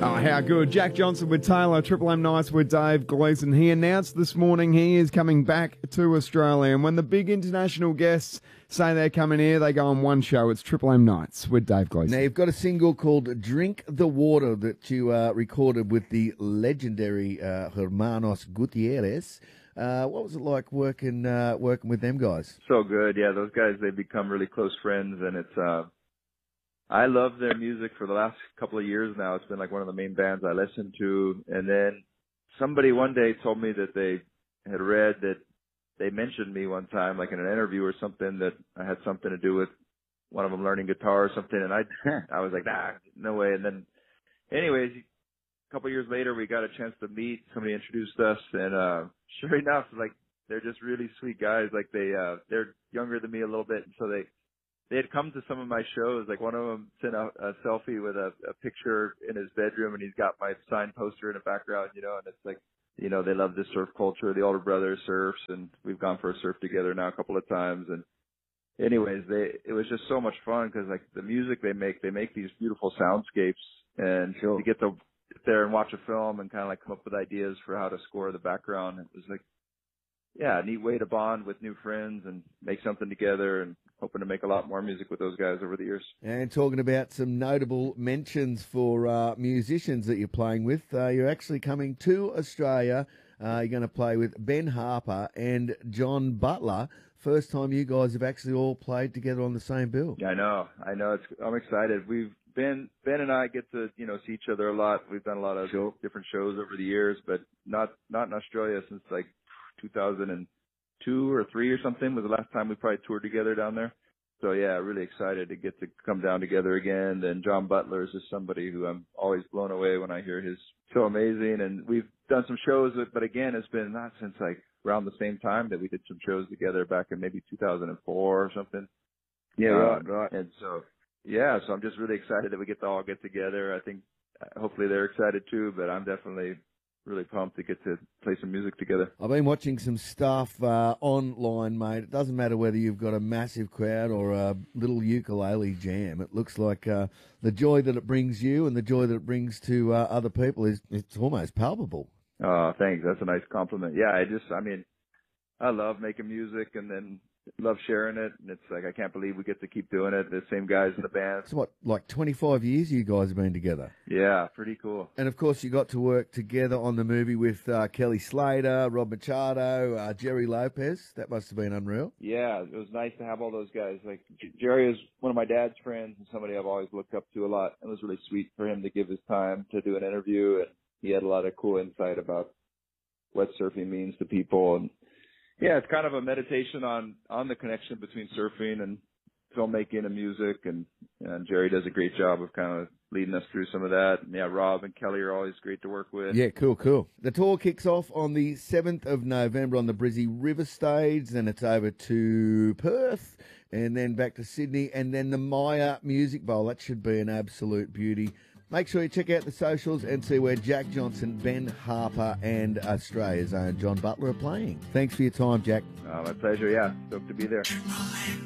Oh, how good. Jack Johnson with Taylor, Triple M Nights with Dave Gleeson. He announced this morning he is coming back to Australia. And when the big international guests say they're coming here, they go on one show. It's Triple M Nights with Dave Gleeson. Now, you've got a single called Drink the Water that you recorded with the legendary Hermanos Gutierrez. What was it like working with them guys? So good. Yeah, those guys, they've become really close friends, and it's I love their music for the last couple of years now. It's been like one of the main bands I listen to. And then somebody one day told me that they had read that they mentioned me one time, like in an interview or something, that I had something to do with one of them learning guitar or something. And I was like, nah, no way. And then anyways, a couple of years later, we got a chance to meet. Somebody introduced us, and sure enough, like they're just really sweet guys. Like they're younger than me a little bit. And so they had come to some of my shows. Like one of them sent a selfie with a picture in his bedroom, and he's got my signed poster in the background, you know, and it's like, you know, they love this surf culture. The older brother surfs, and we've gone for a surf together now a couple of times. And anyways, it was just so much fun because like the music they make these beautiful soundscapes, and Sure. to get to sit there and watch a film and kind of like come up with ideas for how to score the background. It was like, yeah, a neat way to bond with new friends and make something together, and hoping to make a lot more music with those guys over the years. And talking about some notable mentions for musicians that you're playing with, you're actually coming to Australia. You're going to play with Ben Harper and John Butler. First time you guys have actually all played together on the same bill. Yeah, I know. I'm excited. Ben and I get to, you know, see each other a lot. We've done a lot of different shows over the years, but not in Australia since like 2002 or 3 or something was the last time we probably toured together down there. So yeah, really excited to get to come down together again. And John Butler is just somebody who I'm always blown away when I hear his so amazing. And we've done some shows, but again, it's been not since like around the same time that we did some shows together back in maybe 2004 or something. Yeah, right. And so, yeah, so I'm just really excited that we get to all get together. I think hopefully they're excited too, but I'm definitely really pumped to get to play some music together. I've been watching some stuff online, mate. It doesn't matter whether you've got a massive crowd or a little ukulele jam. It looks like the joy that it brings you and the joy that it brings to other people it's almost palpable. Oh, thanks. That's a nice compliment. Yeah, I love making music and then love sharing it. And it's like, I can't believe we get to keep doing it. The same guys in the band. It's what, like 25 years you guys have been together? Yeah, pretty cool. And of course, you got to work together on the movie with Kelly Slater, Rob Machado, Jerry Lopez. That must have been unreal. Yeah, it was nice to have all those guys. Like Jerry is one of my dad's friends and somebody I've always looked up to a lot. It was really sweet for him to give his time to do an interview, and he had a lot of cool insight about what surfing means to people. And yeah, it's kind of a meditation on the connection between surfing and filmmaking and music, and Jerry does a great job of kind of leading us through some of that. And yeah, Rob and Kelly are always great to work with. Yeah, cool. The tour kicks off on the 7th of November on the Brizzy River stage, then it's over to Perth, and then back to Sydney, and then the Maya Music Bowl. That should be an absolute beauty. Make sure you check out the socials and see where Jack Johnson, Ben Harper, and Australia's own John Butler are playing. Thanks for your time, Jack. My pleasure, yeah. Stoked to be there.